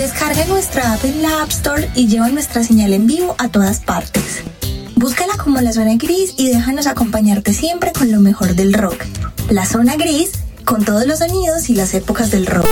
Descarga nuestra app en la App Store y lleva nuestra señal en vivo a todas partes. Búscala como La Zona Gris y déjanos acompañarte siempre con lo mejor del rock. La Zona Gris, con todos los sonidos y las épocas del rock.